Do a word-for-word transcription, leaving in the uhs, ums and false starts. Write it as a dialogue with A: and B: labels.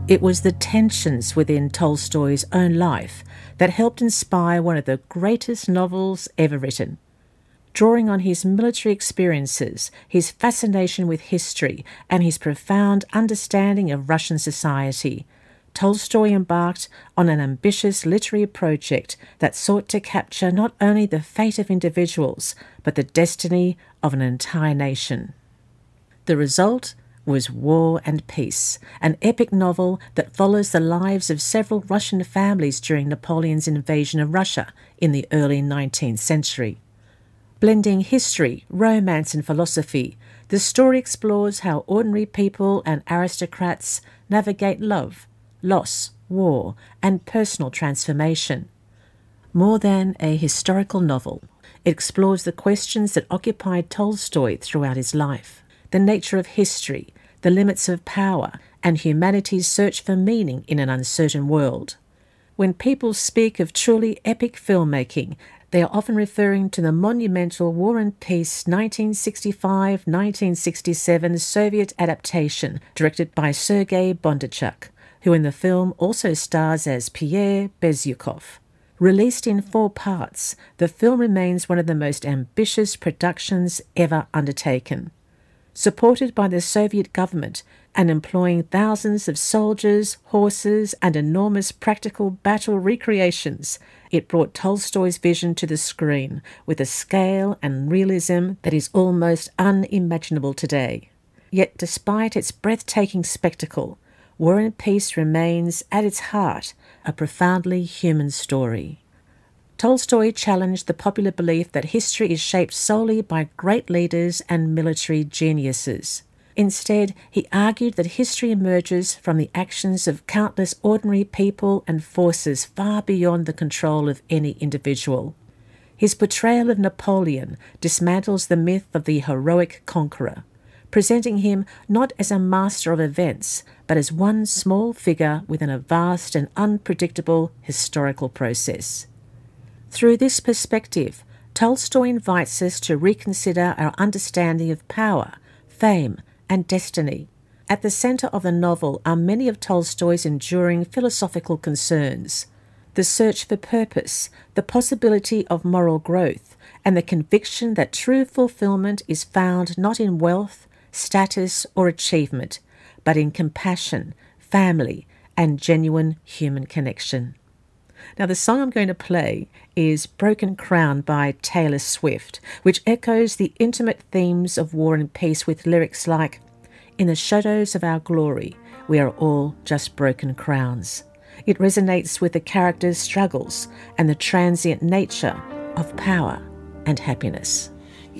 A: It was the tensions within Tolstoy's own life that helped inspire one of the greatest novels ever written. Drawing on his military experiences, his fascination with history, and his profound understanding of Russian society, Tolstoy embarked on an ambitious literary project that sought to capture not only the fate of individuals, but the destiny of an entire nation. The result was War and Peace, an epic novel that follows the lives of several Russian families during Napoleon's invasion of Russia in the early nineteenth century. Blending history, romance and philosophy, the story explores how ordinary people and aristocrats navigate love, loss, war, and personal transformation. More than a historical novel, it explores the questions that occupied Tolstoy throughout his life: the nature of history, the limits of power, and humanity's search for meaning in an uncertain world. When people speak of truly epic filmmaking, they are often referring to the monumental War and Peace nineteen sixty-five to nineteen sixty-seven Soviet adaptation directed by Sergei Bondarchuk, who in the film also stars as Pierre Bezukhov. Released in four parts, the film remains one of the most ambitious productions ever undertaken. Supported by the Soviet government and employing thousands of soldiers, horses, and enormous practical battle recreations, it brought Tolstoy's vision to the screen with a scale and realism that is almost unimaginable today. Yet despite its breathtaking spectacle, War and Peace remains, at its heart, a profoundly human story. Tolstoy challenged the popular belief that history is shaped solely by great leaders and military geniuses. Instead, he argued that history emerges from the actions of countless ordinary people and forces far beyond the control of any individual. His portrayal of Napoleon dismantles the myth of the heroic conqueror, presenting him not as a master of events, but as one small figure within a vast and unpredictable historical process. Through this perspective, Tolstoy invites us to reconsider our understanding of power, fame, and destiny. At the centre of the novel are many of Tolstoy's enduring philosophical concerns: the search for purpose, the possibility of moral growth, and the conviction that true fulfillment is found not in wealth, status, or achievement, but in compassion, family, and genuine human connection. Now, the song I'm going to play is Broken Crown by Taylor Swift, which echoes the intimate themes of War and Peace with lyrics like, "In the shadows of our glory, we are all just broken crowns." It resonates with the character's struggles and the transient nature of power and happiness.